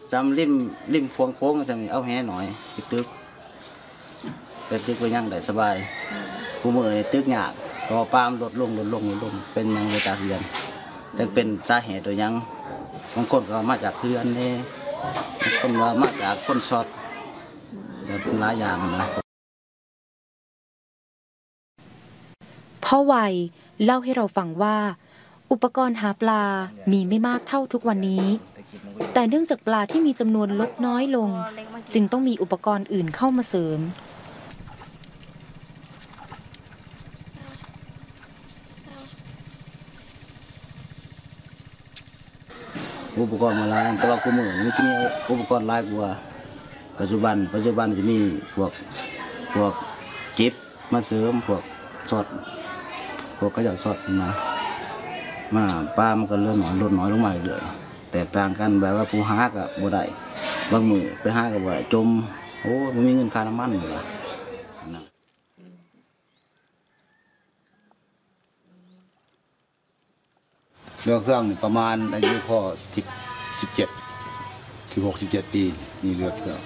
จำริมโค้งจะมีเอาแห่หน่อยไปตึกไปยังได้สบายกูมือในตึกหยาบก็ปามลดลงเป็นยังในตาเฮือนจะเป็นสาเหตุโดยยังบางคนก็มาจากเฮือนนี่บางคนก็มาจากคนช็อตเป็นหลายอย่างนะพ่อวัยเล่าให้เราฟังว่าอุปกรณ์หาปลามีไม่มากเท่าทุกวันนี้แต่เนื่องจากปลาที่มีจำนวนลดน้อยลงจึงต้องมีอุปกรณ์อื่นเข้ามาเสริมอุปกรณ์มาหลายแต่ว่ากูมือมันจะมีอุปกรณ์หลายกว่าปัจจุบันจะมีพวกจิ๊บมาเสริมพวกสดพวกกระจกสดนะมาปลามันก็เริ่มลดน้อยลงมาเรื่อยแตกต่างกันแบบว่าผู้หากับบ่ได้บางมือไปหากับบ่ได้จมโอ้ไม่มีเงินค่าน้ำมันเลยเรือเครื่องประมาณอายุพ่อ16-17 ปีมีเรือเครื่อง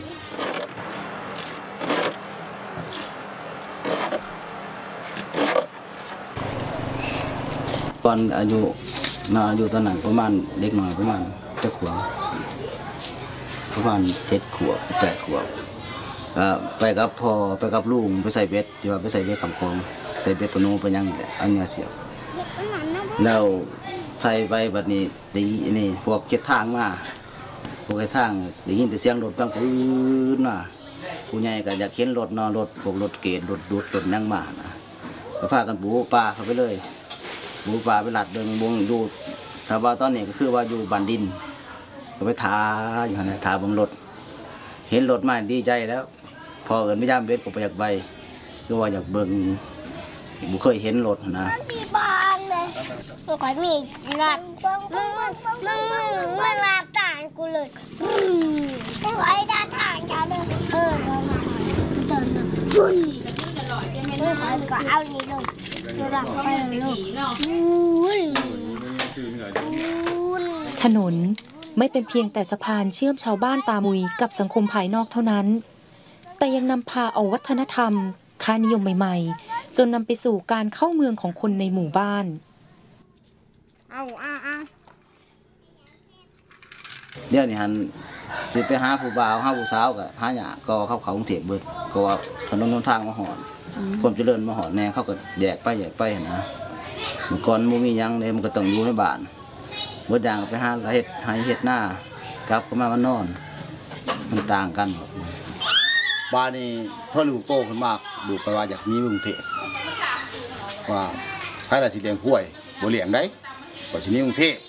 ตอนอายุตอนนั้นประมาณเด็กหน่อยประมาณ7 ขวบประมาณ7 ขวบ8 ขวบไปกับพ่อไปกับลุงไปใส่เบ็ดที่ว่าไปใส่เบ็ดคำคองใส่เบ็ดปนูไปยังอันเนี้ยเสียบแล้วใส่ไปแบบนี้นี่พวกเก็ดทางมาพวกเก็ดทางได้ยินแต่เสียงรถบางปืนมาผู้ใหญ่ก็อยากเห็นรถรถพวกรถเกตรถดูดรถนั่งมานะก็พากันปูปลาเข้าไปเลยปูปลาไปหลัดเดินวงดูถ้าว่าตอนนี้ก็คือว่าอยู่บันดินก็ไปท้าอยู่นะท้าบนรถเห็นรถมาดีใจแล้วพอเอิญไม่ย่ามเบ็ดก็ไปอยากใบก็ว่าอยากเบิ่งบุเคยเห็นรถนะมีบานเลยมันก็มีงัดมันลาต่างกูเลยไอ้ด้านทางจะเดินเดินพุ่นมันก็เอานี่ลงรักไปเลยถนนไม่เป็นเพียงแต่สะพานเชื่อมชาวบ้านตามุยกับสังคมภายนอกเท่านั้นแต่ยังนำพาเอาวัฒนธรรมค่านิยมใหม่ๆจนนำไปสู่การเข้าเมืองของคนในหมู่บ้านเดี๋ยวนี้ฮันสิไปหาผู้บ่าวหาผู้สาวกับหาหยาก็เข้ากรุงเทพเบิดก็ว่าถนนทางมาหอนความเจริญมาหอนแน่เขาก็แยกไปนะเมื่อก่อนมันมียังเลยมันก็ต้องอยู่ในบ้านเบิดอย่างไปหาเฮ็ดหน้ากลับก็มานอนมันต่างกันบ้านนี้พ่อลูกโตขึ้นมากดูไปว่าอยากมีกรุงเทพว่าใครละสิเลี้ยงกล้วยบ่เลี้ยงได้ก็สิมีกรุงเทพ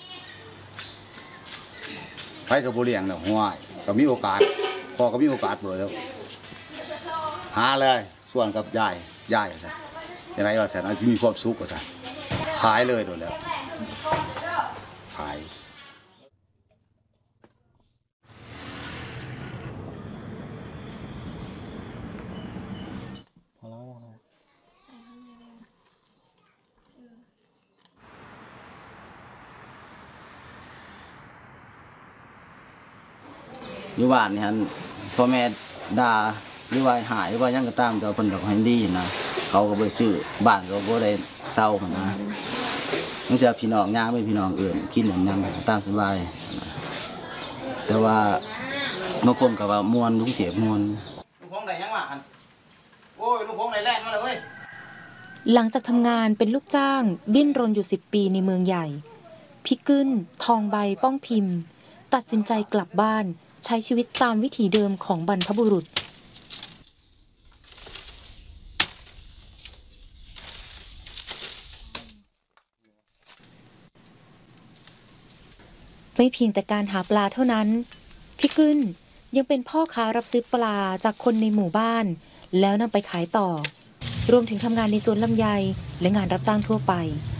ใครก็บ่เลี้ยงน่ะห้วยก็มีโอกาสพ่อก็มีโอกาสบ่แล้วหาเลยส่วนกับยายซะจังได๋ว่าซั่นอาจสิมีความสุขว่าซั่นขายเลยโดนแล้วขายอยู่บ้านนี่ฮันพ่อแม่ด่าหรือว่าหายหรือว่ายังก็ตามแต่เพิ่นบอกให้ดีนะเขาก็บ่ซื้อบ้านก็บ่ได้เซาหั่นนะบางทีพี่น้องย่างไม่พี่น้องเอื่นกินหยังตามสบายแต่ว่าบางคนก็ว่ามวนลุงเจ็บมวนลุงพงได้ยังวะโอ้ยลุงพงได้แล่นมาเลยเว้ยหลังจากทำงานเป็นลูกจ้างดิ้นรนอยู่10 ปีในเมืองใหญ่พี่กึ้นทองใบป้องพิมพ์ตัดสินใจกลับบ้านใช้ชีวิตตามวิถีเดิมของบรรพบุรุษไม่เพียงแต่การหาปลาเท่านั้นพี่กึ้นยังเป็นพ่อค้ารับซื้อปลาจากคนในหมู่บ้านแล้วนำไปขายต่อรวมถึงทำงานในสวนลำไยและงานรับจ้างทั่วไป